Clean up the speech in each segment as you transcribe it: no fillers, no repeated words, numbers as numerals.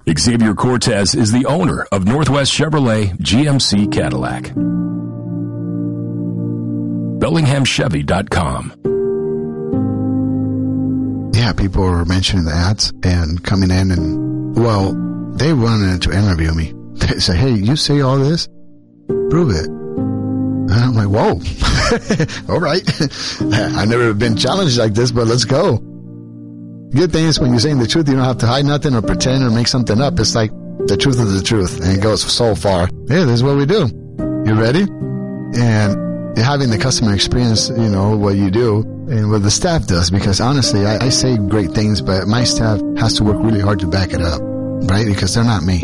Xavier Cortez is the owner of Northwest Chevrolet GMC Cadillac. BellinghamChevy.com. Yeah, people were mentioning the ads and coming in and, well, they wanted to interview me. They say, hey, you say all this? Prove it. And I'm like, whoa. All right. I've never been challenged like this, but let's go. Good thing is when you're saying the truth, you don't have to hide nothing or pretend or make something up. It's like the truth is the truth, and it goes so far. Hey, this is what we do. You ready? And having the customer experience, you know, what you do and what the staff does, because honestly, I say great things, but my staff has to work really hard to back it up, right? Because they're not me.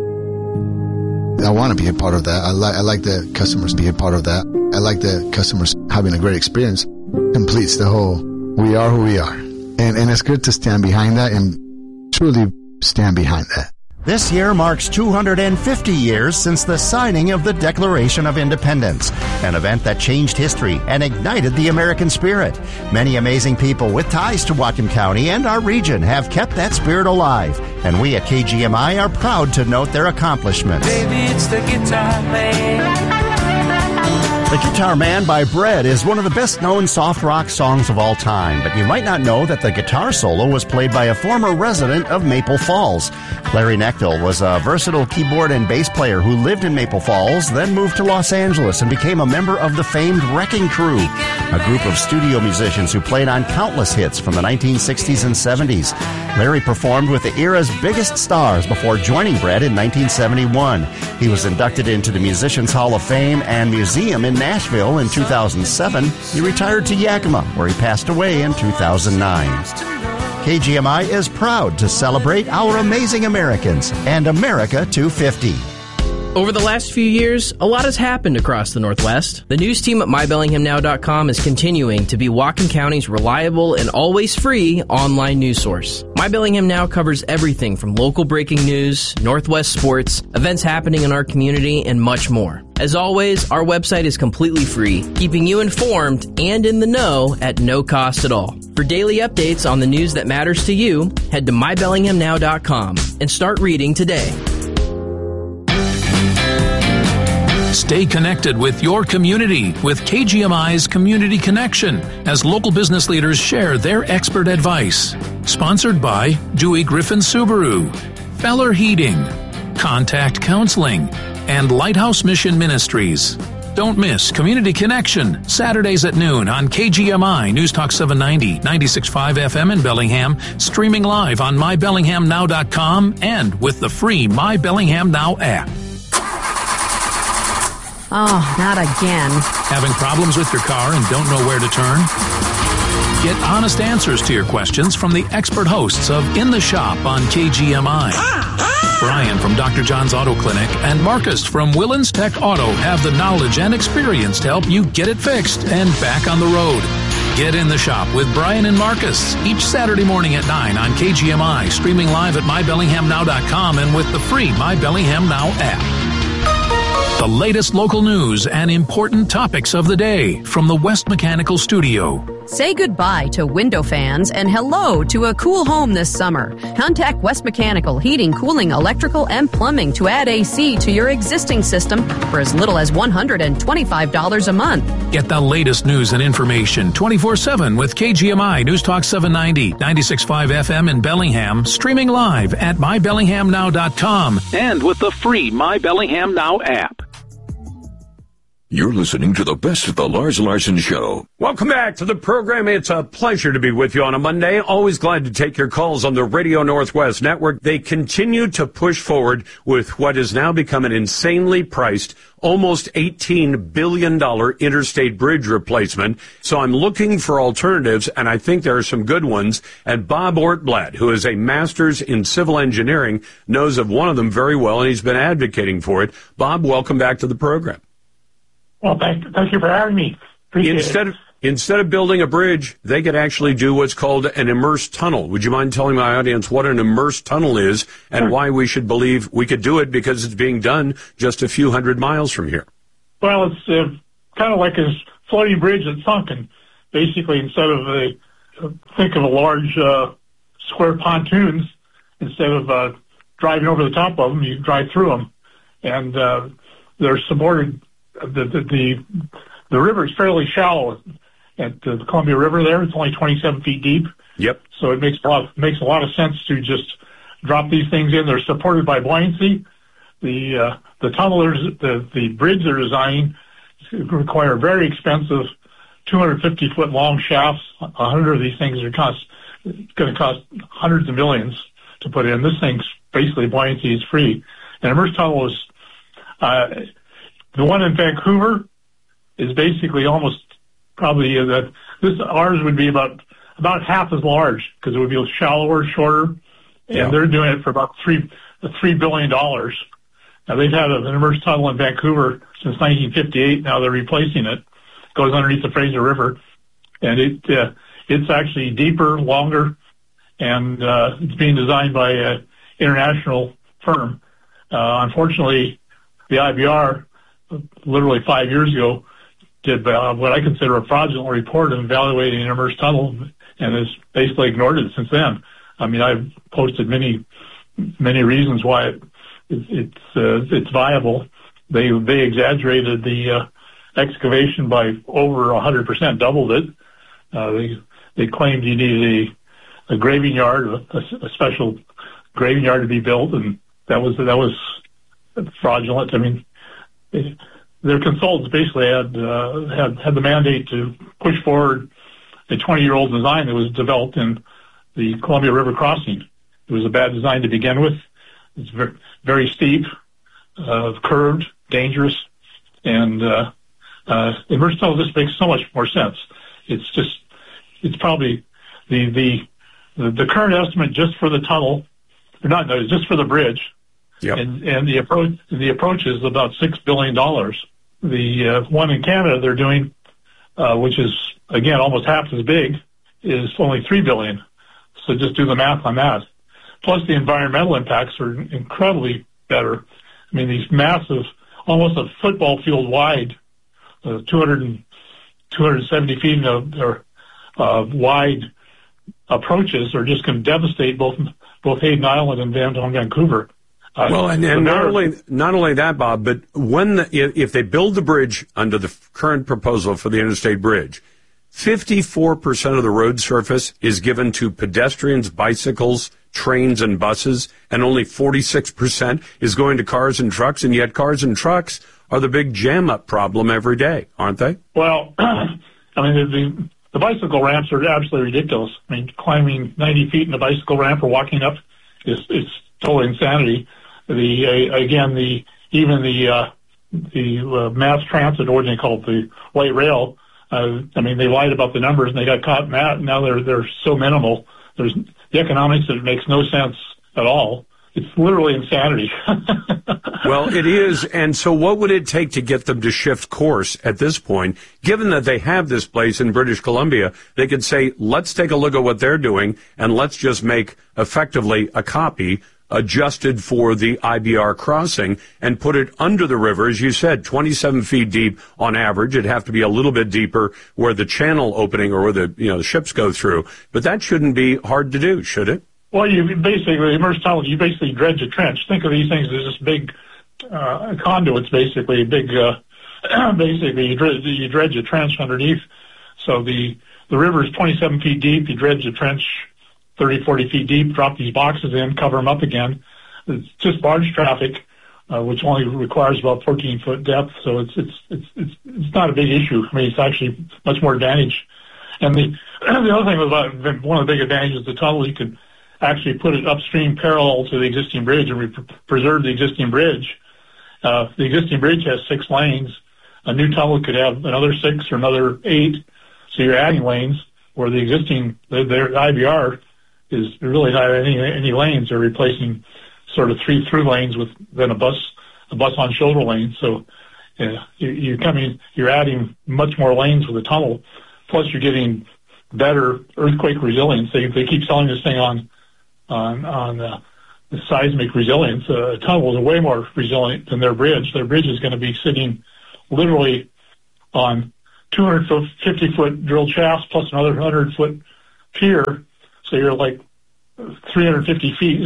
I want to be a part of that. I like the customers being a part of that. I like the customers having a great experience. Completes the whole, we are who we are. And it's good to stand behind that and truly stand behind that. This year marks 250 years since the signing of the Declaration of Independence, an event that changed history and ignited the American spirit. Many amazing people with ties to Whatcom County and our region have kept that spirit alive, and we at KGMI are proud to note their accomplishments. Baby, it's the Guitar Man. The Guitar Man by Bread is one of the best-known soft rock songs of all time, but you might not know that the guitar solo was played by a former resident of Maple Falls. Larry Knechtel was a versatile keyboard and bass player who lived in Maple Falls, then moved to Los Angeles and became a member of the famed Wrecking Crew, a group of studio musicians who played on countless hits from the 1960s and 70s. Larry performed with the era's biggest stars before joining Bread in 1971. He was inducted into the Musicians Hall of Fame and Museum in Nashville in 2007. He retired to Yakima, where he passed away in 2009. KGMI is proud to celebrate our amazing Americans and America 250. Over the last few years, a lot has happened across the Northwest. The news team at MyBellinghamNow.com is continuing to be Whatcom County's reliable and always free online news source. My Bellingham Now covers everything from local breaking news, Northwest sports, events happening in our community, and much more. As always, our website is completely free, keeping you informed and in the know at no cost at all. For daily updates on the news that matters to you, head to MyBellinghamNow.com and start reading today. Stay connected with your community with KGMI's Community Connection as local business leaders share their expert advice. Sponsored by Dewey Griffin Subaru, Feller Heating, Contact Counseling, and Lighthouse Mission Ministries. Don't miss Community Connection, Saturdays at noon on KGMI News Talk 790, 96.5 FM in Bellingham, streaming live on MyBellinghamNow.com and with the free My Bellingham Now app. Oh, not again. Having problems with your car and don't know where to turn? Get honest answers to your questions from the expert hosts of In the Shop on KGMI. Brian from Dr. John's Auto Clinic and Marcus from Willens Tech Auto have the knowledge and experience to help you get it fixed and back on the road. Get In the Shop with Brian and Marcus each Saturday morning at 9 on KGMI, streaming live at MyBellinghamNow.com and with the free My Bellingham Now app. The latest local news and important topics of the day from the West Mechanical Studio. Say goodbye to window fans and hello to a cool home this summer. Contact West Mechanical Heating, Cooling, Electrical, and Plumbing to add AC to your existing system for as little as $125 a month. Get the latest news and information 24/7 with KGMI News Talk 790, 96.5 FM in Bellingham, streaming live at MyBellinghamNow.com and with the free My Bellingham Now app. You're listening to the best of the Lars Larson Show. Welcome back to the program. It's a pleasure to be with you on a Monday. Always glad to take your calls on the Radio Northwest Network. They continue to push forward with what has now become an insanely priced, almost $18 billion interstate bridge replacement. So I'm looking for alternatives, and I think there are some good ones. And Bob Ortblad, who is a master's in civil engineering, knows of one of them very well, and he's been advocating for it. Bob, welcome back to the program. Well, thank you for having me. Instead of building a bridge, they could actually do what's called an immersed tunnel. Would you mind telling my audience what an immersed tunnel is and why we should believe we could do it because it's being done just a few hundred miles from here? Well, it's kind of like a floating bridge that's sunken. Basically, instead of think of a large square pontoons, instead of driving over the top of them, you drive through them, and they're supported. The river is fairly shallow at the Columbia River. There, it's only 27 feet deep. Yep. So it makes a lot of sense to just drop these things in. They're supported by buoyancy. The tunnelers, the bridge they're designing require very expensive 250-foot long shafts. 100 of these things are going to cost hundreds of millions to put in. This thing's basically buoyancy is free. And Immersed Tunnel is the one in Vancouver is basically almost probably ours would be about half as large because it would be shallower, shorter, and they're doing it for about $3 billion. Now they've had an immersed tunnel in Vancouver since 1958. Now they're replacing it. It goes underneath the Fraser River, and it's actually deeper, longer, and it's being designed by an international firm. Unfortunately, the IBR literally 5 years ago did what I consider a fraudulent report of evaluating an immersed tunnel, and has basically ignored it since then. I mean, I've posted many reasons why it's viable. They exaggerated the excavation by over 100%, doubled it. They claimed you needed a graving yard, a special graving yard to be built, and that was fraudulent. I mean, their consultants basically had the mandate to push forward a 20-year-old design that was developed in the Columbia River crossing. It was a bad design to begin with. It's very, very steep, curved, dangerous, and immersed tunnel just makes so much more sense. It's probably the current estimate just for the tunnel, just for the bridge. Yep. And the approach is about $6 billion. The one in Canada they're doing, which is again almost half as big, is only $3 billion. So just do the math on that. Plus the environmental impacts are incredibly better. I mean, these massive, almost a football field wide, 270 feet or wide approaches are just going to devastate both Hayden Island and Vancouver. Well, and not only that, Bob, but if they build the bridge under the current proposal for the interstate bridge, 54% of the road surface is given to pedestrians, bicycles, trains, and buses, and only 46% is going to cars and trucks, and yet cars and trucks are the big jam-up problem every day, aren't they? Well, I mean, the bicycle ramps are absolutely ridiculous. I mean, climbing 90 feet in a bicycle ramp or walking up is total insanity. The mass transit, or what they call it, the light rail. I mean, they lied about the numbers and they got caught in that. Now they're so minimal. There's the economics that it makes no sense at all. It's literally insanity. Well, it is. And so what would it take to get them to shift course at this point? Given that they have this place in British Columbia, they could say, let's take a look at what they're doing and let's just make effectively a copy adjusted for the IBR crossing and put it under the river, as you said, 27 feet deep on average. It'd have to be a little bit deeper where the channel opening or where the ships go through. But that shouldn't be hard to do, should it? Well, you basically, immersed tunnel, you basically dredge a trench. Think of these things as just big conduits, basically. Basically, you dredge a trench underneath. So the river is 27 feet deep. You dredge a trench 30, 40 feet deep, drop these boxes in, cover them up again. It's just barge traffic, which only requires about 14-foot depth, so it's not a big issue. I mean, it's actually much more advantage. And the other thing about one of the big advantages of the tunnel, you could actually put it upstream parallel to the existing bridge and preserve the existing bridge. The existing bridge has 6 lanes. A new tunnel could have another 6 or another 8, so you're adding lanes, where the existing, their IBR is really not any lanes. They're replacing sort of 3 through lanes with then a bus on shoulder lane. So you're adding much more lanes with the tunnel. Plus you're getting better earthquake resilience. They keep selling this thing on the seismic resilience. A tunnel is way more resilient than their bridge. Their bridge is going to be sitting literally on 250-foot drilled shafts plus another 100-foot pier. So you're like 350 feet,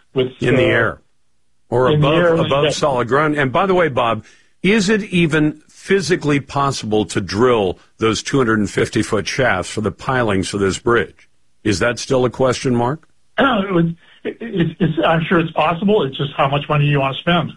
with in the air or above solid solid ground. And by the way, Bob, is it even physically possible to drill those 250-foot shafts for the pilings for this bridge? Is that still a question mark? I'm sure it's possible. It's just how much money you want to spend.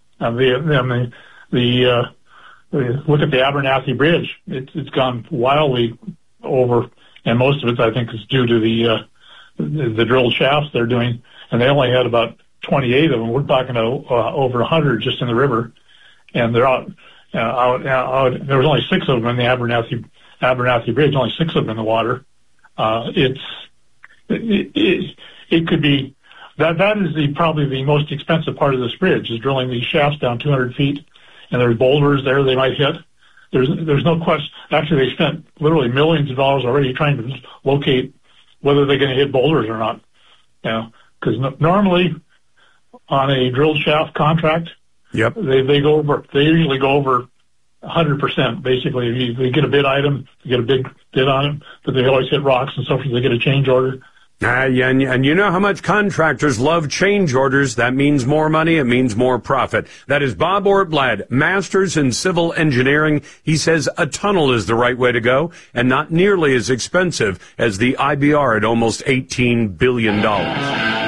Look at the Abernathy Bridge. It's gone wildly over, and most of it, I think, is due to the drilled shafts they're doing. And they only had about 28 of them. We're talking over 100 just in the river, and they're out. There was only 6 of them in the Abernathy Bridge. Only 6 of them in the water. It could be that is probably the most expensive part of this bridge is drilling these shafts down 200 feet, and there's boulders there they might hit. There's no question. Actually, they spent literally millions of dollars already trying to locate whether they're going to hit boulders or not. Because normally on a drilled shaft contract, yep, they usually go over 100%. Basically, if they get a bid item, they get a big bid on it, but they always hit rocks and so forth. They get a change order. Yeah, and you know how much contractors love change orders. That means more money. It means more profit. That is Bob Ortblad, Masters in Civil Engineering. He says a tunnel is the right way to go and not nearly as expensive as the IBR at almost $18 billion.